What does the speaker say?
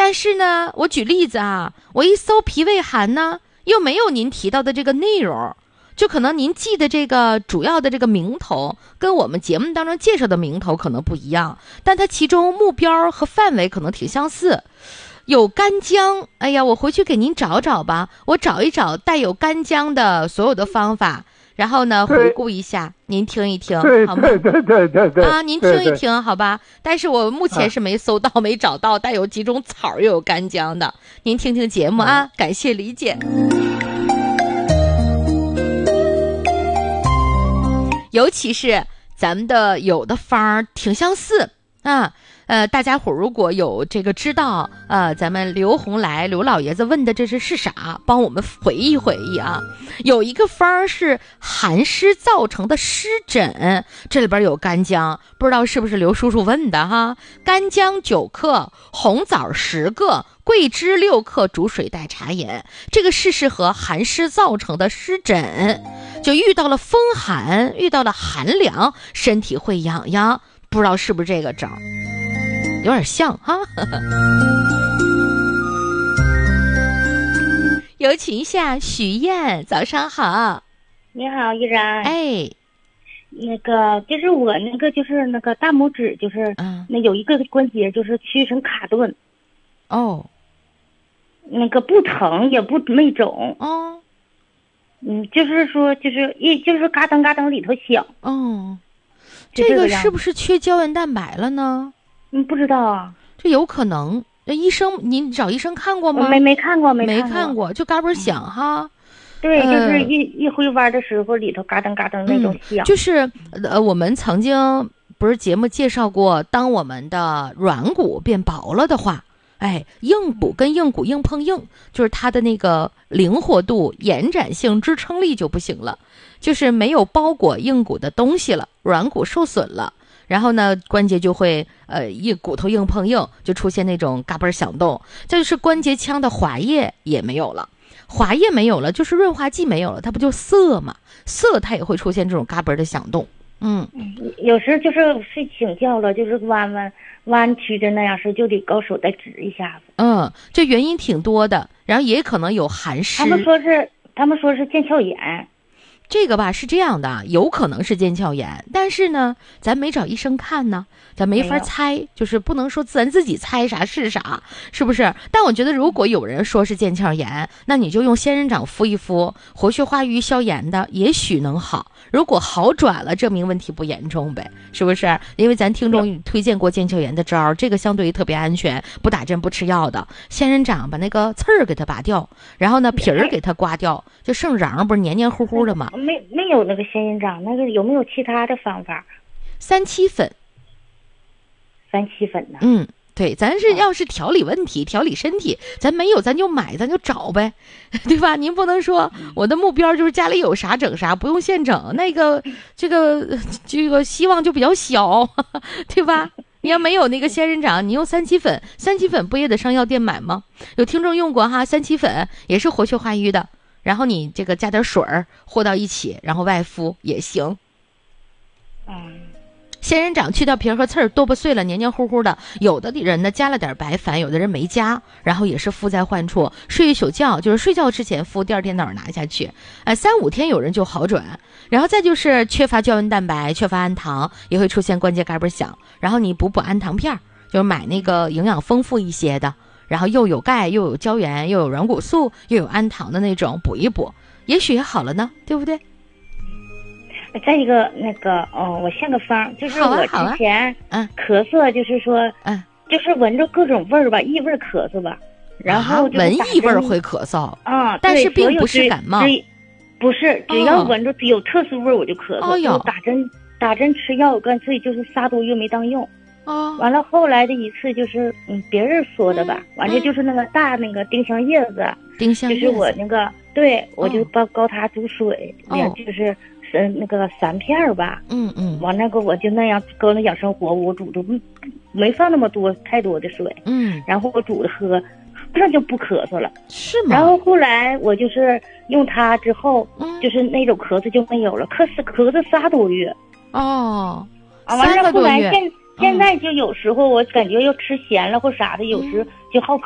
但是呢，我举例子啊，我一搜脾胃寒呢，又没有您提到的这个内容，就可能您记的这个主要的这个名头跟我们节目当中介绍的名头可能不一样，但它其中目标和范围可能挺相似。有干姜，哎呀，我回去给您找找吧，我找一找带有干姜的所有的方法，然后呢回顾一下，您听一听，好吗？ 对啊，您听一听，好吧？但是我目前是没搜到，没找到带有几种草又有干姜的，您听听节目啊，感谢理解。尤其是咱们的有的方挺相似啊。大家伙如果有这个知道，咱们刘洪来刘老爷子问的这是啥，帮我们回忆回忆啊。有一个方是寒湿造成的湿疹，这里边有干姜，不知道是不是刘叔叔问的哈？干姜9克，红枣10个，桂枝6克，煮水代茶饮。这个是适合寒湿造成的湿疹，就遇到了风寒，遇到了寒凉，身体会痒痒，不知道是不是这个症？有点像哈。有请一下许燕，早上好。 你好，依然。 哎， 那个就是我那个就是那个大拇指就是那有一个关节就是屈成卡顿。 哦。 那个不疼也不没肿。 哦。 就是说就是嘎噔嘎噔里头响。 哦。这个是不是缺胶原蛋白了呢？ 不知道啊。 这有可能。医生，您找医生看过吗？ 没看过， 没看过，就嘎嘣响哈。 对，就是一回弯的时候里头嘎噔嘎噔那种响。 就是我们曾经不是节目介绍过，当我们的软骨变薄了的话，哎，硬骨跟硬骨硬碰硬，就是它的那个灵活度、延展性、支撑力就不行了，就是没有包裹硬骨的东西了，软骨受损了。然后呢，关节就会骨头硬碰硬，就出现那种嘎嘣响动。这就是关节腔的滑液也没有了，滑液没有了，就是润滑剂没有了，它不就涩嘛？涩它也会出现这种嘎嘣的响动。 有时就是睡醒觉了，就是弯曲的那样式，就得高手再指一下子。 这原因挺多的，然后也可能有寒湿。 他们说是腱鞘炎。 这个吧是这样的，有可能是腱鞘炎，但是呢，咱没找医生看呢，咱没法猜，就是不能说咱自己猜啥是啥，是不是？但我觉得如果有人说是腱鞘炎，那你就用仙人掌敷一敷，活血化瘀消炎的，也许能好。如果好转了，证明问题不严重呗，是不是？因为咱听众推荐过腱鞘炎的招，这个相对于特别安全，不打针不吃药的。仙人掌把那个刺儿给它拔掉，然后呢皮儿给它刮掉，就剩瓤不是黏黏糊糊的吗？ 没有那个仙人掌，那个有没有其他的方法 ？3七粉。 3七粉呢？ 对，咱是要是调理问题、调理身体，咱没有咱就买，咱就找呗，对吧？您不能说我的目标就是家里有啥整啥，不用现整，那个这个希望就比较小，对吧？你要没有那个仙人掌，你用3七粉，3七粉不也得上药店买吗？有听众用过哈，3七粉也是活血化瘀的。然后你这个加点水儿和到一起，然后外敷也行。仙人掌去掉皮儿和刺儿，剁不碎了，黏黏糊糊的。有的人呢加了点白矾，有的人没加，然后也是敷在患处，睡一宿觉，就是睡觉之前敷，第二天早上拿下去。3、5天有人就好转。然后再就是缺乏胶原蛋白、缺乏氨糖，也会出现关节嘎嘣响。然后你补氨糖片，就是买那个营养丰富一些的。然后又有钙，又有胶原，又有软骨素，又有氨糖的那种，补一补，也许也好了呢，对不对？ 再一个那个我献个方，就是我之前咳嗽，就是说就是闻着各种味儿吧，异味咳嗽吧，然后闻异味会咳嗽但是并不是感冒， 不是，只要闻着有特殊味儿我就咳嗽，就打针吃药，干脆就是撒多月没当用。完了后来的一次就是别人说的吧，完了就是那个大那个丁香叶子，就是我那个对我就高它煮水，就是那个3片吧，完那个我就那样搁那养生活我煮的没放那么太多的水，然后我煮着喝，那就不咳嗽了， 是吗？ 然后后来我就是用它之后，就是那种咳嗽就没有了，咳嗽3多月。完了后来现在就有时候我感觉要吃咸了或啥的，有时就好